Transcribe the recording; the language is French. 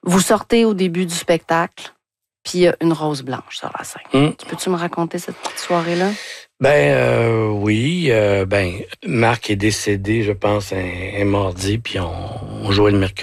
Vous sortez au début du spectacle, puis il y a une rose blanche sur la scène. Peux-tu me raconter cette petite soirée-là? Oui. Marc est décédé, je pense, un mardi, puis on jouait le mercredi.